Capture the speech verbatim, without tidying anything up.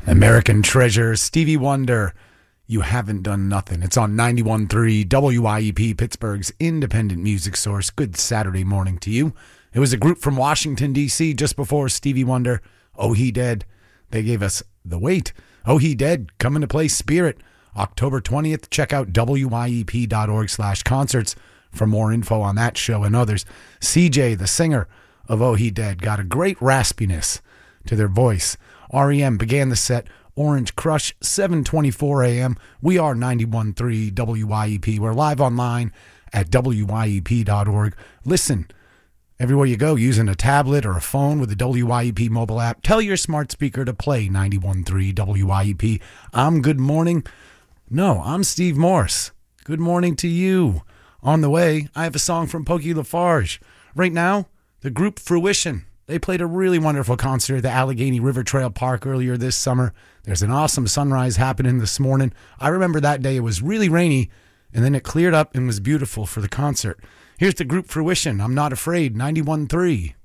American Treasure, Stevie Wonder, You Haven't Done Nothing. It's on ninety-one point three W I E P, Pittsburgh's independent music source. Good Saturday morning to you. It was a group from Washington, D C just before Stevie Wonder. Oh, He Dead. They gave us The Wait. Oh, He Dead, coming to play Spirit. October twentieth. Check out W I E P dot org slash concerts for more info on that show and others. C J, the singer of Oh, He Dead, got a great raspiness to their voice. R E M began the set. Orange Crush, seven twenty-four a.m. We are ninety-one point three W I E P. We're live online at W I E P dot org. Listen everywhere you go using a tablet or a phone with the W I E P mobile app. Tell your smart speaker to play ninety-one point three W I E P. I'm Good Morning. No, I'm Steve Morse. Good morning to you. On the way, I have a song from Pokey Lafarge. Right now, the group Fruition. They played a really wonderful concert at the Allegheny River Trail Park earlier this summer. There's an awesome sunrise happening this morning. I remember that day it was really rainy, and then it cleared up and was beautiful for the concert. Here's the group Fruition. I'm Not Afraid, ninety-one point three.